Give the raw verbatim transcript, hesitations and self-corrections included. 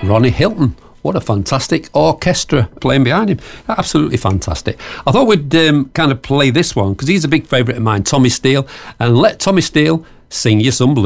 Ronnie Hilton. What a fantastic orchestra playing behind him. Absolutely fantastic. I thought we'd um, kind of play this one because he's a big favourite of mine, Tommy Steele. And let Tommy Steele sing you some blues.